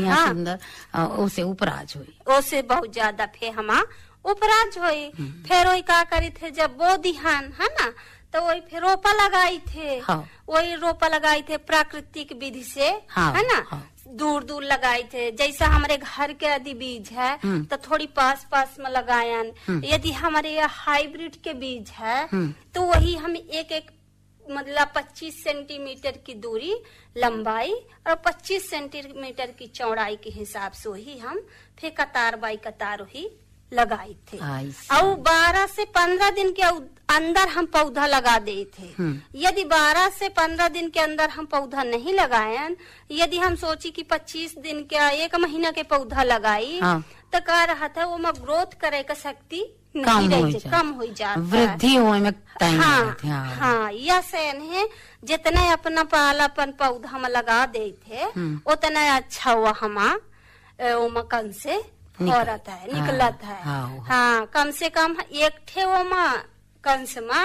बढ़िया हाँ। सुंदर उसे उपराज हुई। ओसे बहुत ज्यादा फिर हमा उपराज होई। फिर वही का करी थे जब बो दिहान है ना, तो वही फिर रोपा लगाई थे। हाँ। वही रोपा लगाई थे प्राकृतिक विधि से, हाँ, है ना। हाँ। दूर दूर लगाए थे, जैसा हमारे घर के यदि बीज है तो थोड़ी पास पास में लगायन। यदि हमारे यहाँ हाइब्रिड के बीज है तो वही हम एक एक मतलब 25 सेंटीमीटर की दूरी लंबाई और 25 सेंटीमीटर की चौड़ाई के हिसाब से वही हम फिर कतार बाई कतार वही लगाए थे। और 12 से 15 दिन के अंदर हम पौधा लगा दे थे। यदि 12 से 15 दिन के अंदर हम पौधा नहीं लगाए, यदि हम सोची कि 25 दिन के 1 महीना के पौधा लगाई, हाँ। तो कह रहा था वो में ग्रोथ करे का शक्ति कम हो जाता, वृद्धि हो में टाइम हाँ, लगता है। हाँ, यह सेन है जितना अपना पालापन पौधा हम लगा दे थे उतना अच्छा हुआ हमा कन से औरत है निकलत है। हाँ, कम से कम एक ठे वो माँ कंस माँ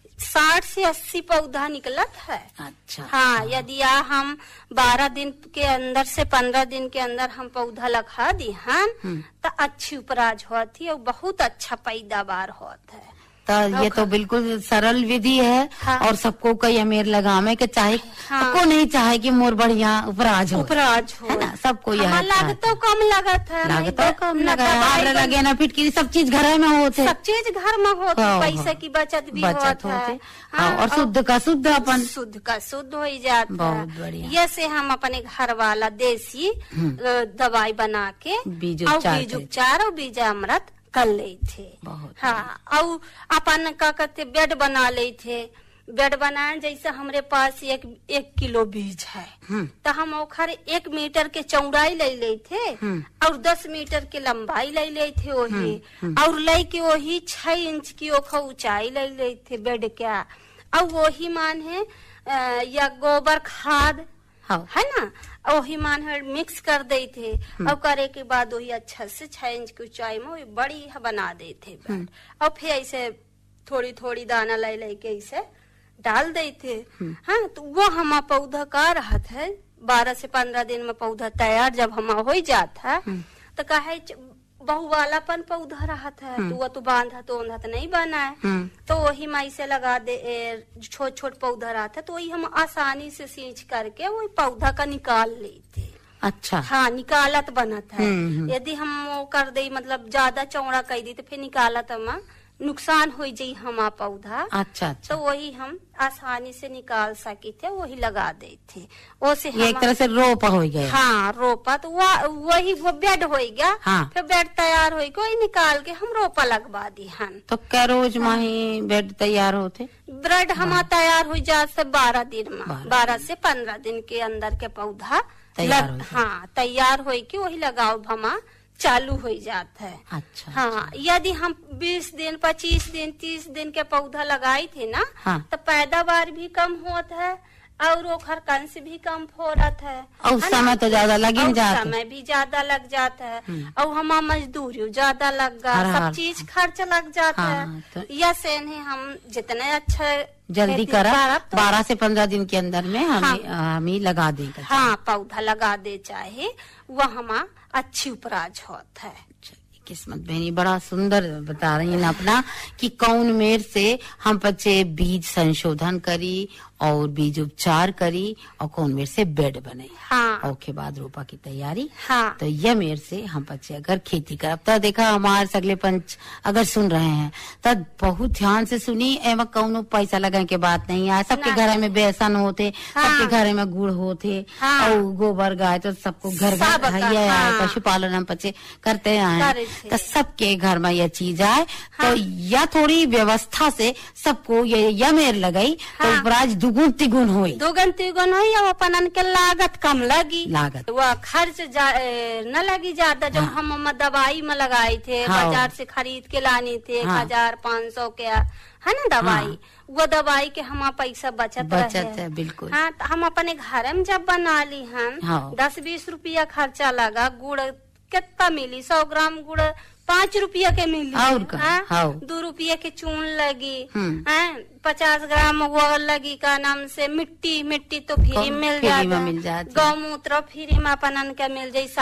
60 से 80 पौधा निकलत है। अच्छा। हाँ, यदि हम 12 दिन के अंदर से 15 दिन के अंदर हम पौधा लगा दी हन तो अच्छी उपराज होती है और बहुत अच्छा पैदावार होता है। तो ये तो बिल्कुल सरल विधि है। हाँ। और सबको कई अमेर लगावे के चाहे हाँ। को नहीं चाहे कि मोर बढ़िया उपराज हो, है ना। सबको यह लागत तो कम लागत है, लागत तो कम लगे ना फिटकी सब चीज घर में होते, सब चीज घर में होते। हाँ, पैसे की बचत भी होती है। हाँ, और शुद्ध का शुद्ध अपन शुद्ध का शुद्ध हो जाता। बहुत बढ़िया। ये से हम अपने घर वाला देसी दवाई बना के बीज उपचार और बीज अमृत कर ले थे। हाँ, और अपन का कहते बेड बना ले थे। बेड बनाए जैसे हमरे पास एक किलो बीज है तो हम ओखर 1 मीटर के चौड़ाई ले थे और 10 मीटर के लंबाई ले थे वही, और ले के वही 6 इंच की ओखर ऊंचाई ले थे बेड क्या। और वही मान है या गोबर खाद है ना, वही मान है मिक्स कर दे थे। और करे के बाद वही अच्छा से 6 इंच की ऊंचाई में वही बड़ी बना दे थे बेड। और फिर ऐसे थोड़ी थोड़ी दाना ले के ऐसे डाल दे थे। हाँ, तो वो हम पौधा का रहा था 12 से 15 दिन में पौधा तैयार जब हम हो जाता तो कहे बहु वालापन पौधा रहा था तो वो तो बांधा तो नहीं बना है। तो वही माई से लगा दे छोट छोट पौधा रहा था तो वही हम आसानी से सींच करके वही पौधा का निकाल लेते। अच्छा। हाँ, निकालत बनत है। यदि हम वो कर दे मतलब ज्यादा चौड़ा कर दी तो फिर निकालत हम नुकसान हो जाये हमारा पौधा। अच्छा। तो वही हम आसानी से निकाल सके थे, वही लगा दे थे। ओसे एक तरह से रोपा हो गया। हाँ, रोपा तो वही वो बेड हो गया। हाँ। फिर बेड तैयार हो गया वही निकाल के हम रोपा लगवा दी हन। तो क्या रोज माही बेड तैयार होते? बेड हमारा तैयार हो जाते 12 दिन में, 12 से 15 दिन के अंदर के पौधा तैयार हो के वही लगाओ हमा चालू हो जाता है। अच्छा। हाँ, यदि हम 20 दिन 25 दिन 30 दिन के पौधा लगाए थे ना तो पैदावार भी कम होता है और ओखर कंस भी कम फोरत है। और समय तो ज्यादा लग ही जाता है, समय भी ज्यादा लग जाता है और हमारा मजदूरी ज्यादा लग गा, सब चीज खर्च लग जाता है। तो यह सेन है हम जितने अच्छा जल्दी करा 12 से 15 दिन के अंदर में हमें लगा देगा। हाँ, पौधा लगा दे चाहे वह हमारा अच्छी उपराज होता है। किस्मत बहनी बड़ा सुंदर बता रही है अपना कि कौन मेर से हम बच्चे बीज संशोधन करी और बीज उपचार करी और कौन मेर से बेड बने। हाँ। और के बाद रोपा की तैयारी। हाँ। तो यह मेर से हम बच्चे अगर खेती कर तो देखा हमारे सगले पंच अगर सुन रहे हैं तब बहुत ध्यान से सुनी। एवं कौन पैसा लगाने के बात नहीं है। सबके घर में बेसन होते, सबके घर में गुड़ होते और गोबर गाय तो सबको घर पशुपालन हम बच्चे करते हैं तो सबके घर में यह चीज आए। तो यह थोड़ी व्यवस्था से सबको यह मेर लगाई तो उपराज दुगुन तिगुन हुई और अपन के लागत कम लगी। वह खर्च न लगी ज्यादा। जब हम दवाई में लगाए थे बाजार से खरीद के लानी थे 1500 के है ना दवाई। वो दवाई के हमारा पैसा बचत है बिल्कुल। हाँ, तो हम अपने घर में जब बना ली हम 10-20 रुपया खर्चा लगा। गुड़ कितना मिली 100 ग्राम गुड़ 5 रुपया के मिली। और 2 रुपया के चून लगी। 50 ग्राम वो लगी का नाम से मिट्टी तो फ्री मिल जाता। गौमूत्र फ्री में अपन के मिल जाये।